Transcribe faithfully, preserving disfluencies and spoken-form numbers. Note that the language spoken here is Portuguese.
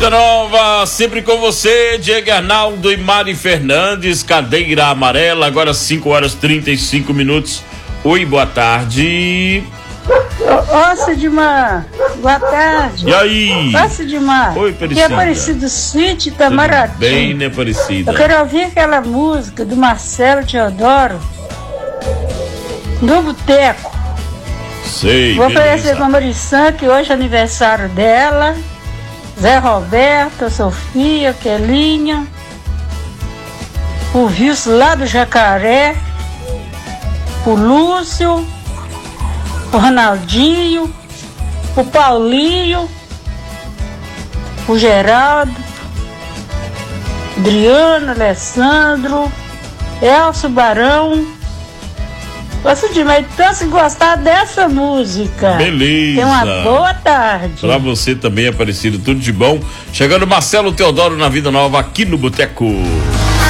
Vida Nova, sempre com você, Diego Arnaldo e Mari Fernandes, Cadeira Amarela, agora cinco horas e trinta e cinco minutos. Oi, boa tarde. Ô, Sidmar, boa tarde. E aí? Ô, Sidmar. Oi, Aparecida. Que é Aparecido Suíte, Itamaraty. Bem, né, Aparecida? Eu quero ouvir aquela música do Marcelo Teodoro, do Boteco. Sei, Vou beleza. oferecer pra Mariçã, que hoje é aniversário dela, Zé Roberto, a Sofia, a Kelinha, o Wilson lá do Jacaré, o Lúcio, o Ronaldinho, o Paulinho, o Geraldo, Adriano, Alessandro, Elcio Barão. Gosto demais, então se gostar dessa música. Beleza. Tenha uma boa tarde. Pra você também, Aparecido, tudo de bom. Chegando Marcelo Teodoro na Vida Nova aqui no Boteco.